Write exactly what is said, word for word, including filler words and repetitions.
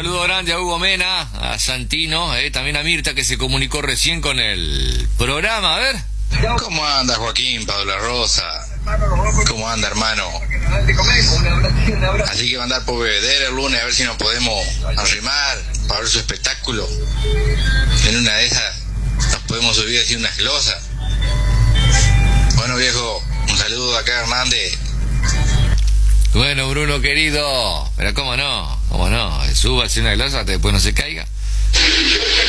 saludo grande a Hugo Mena, a Santino, eh, también a Mirta que se comunicó recién con el programa. A ver. ¿Cómo anda Joaquín, Pablo Rosa? ¿Cómo anda, hermano? Así que va a andar por Bebedero el lunes a ver si nos podemos arrimar para ver su espectáculo. En una de esas nos podemos subir así unas glosas. Bueno, viejo, un saludo acá, Hernández. Bueno, Bruno querido, pero cómo no, cómo no, súbase una glosa, después no se caiga.